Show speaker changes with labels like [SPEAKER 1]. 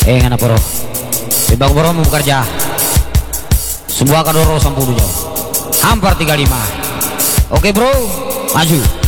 [SPEAKER 1] ngana poro ibang boro mau bekerja sebuah kadoro 10 jauh hampir 35. Oke bro, maju.